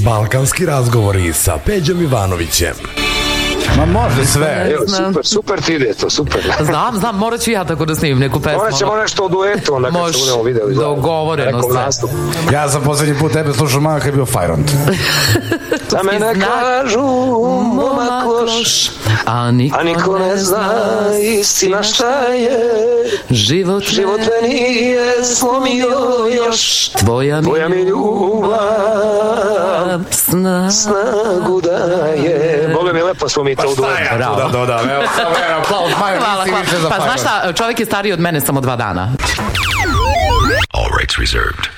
Balkanski razgovori sa Peđom Ivanovićem. Ma može sve. Super ti ide to, super. Znam, morat ću ja tako da snimim neku pesmu. Morat ćemo nešto o duetu, onda kad se budemo videli. Dogovoreno sve. Ja sam poslednji put tebe slušao malo kad je bio Fajront. Za mene kažu momak loš, a niko ne zna istina šta je. Život me nije slomio još, tvoja mi ljubav snagu daje. Bole mi lepo smo mi to u duetu. Da, evo, aplauz, Majo, nisi više za Fajront. Pa znaš šta, čovjek je stariji od mene samo 2 dana. All rights reserved.